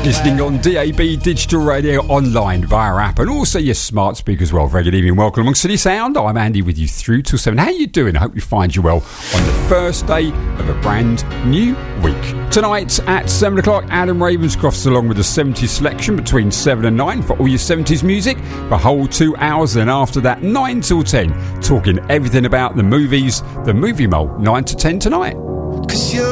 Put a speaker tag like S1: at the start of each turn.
S1: Listening on DAB, digital radio, online, via app, and also your smart speaker as well. Very good evening, welcome along City Sound. I'm Andy with you through till 7. How you doing? I hope you find you well on the first day of a brand new week. Tonight at 7 o'clock, Adam Ravenscroft's along with the 70s selection between 7 and 9 for all your 70s music for a whole 2 hours. And after that, 9 till 10, talking everything about the movies, the Movie Mole, 9 to 10 tonight.
S2: 'Cause you're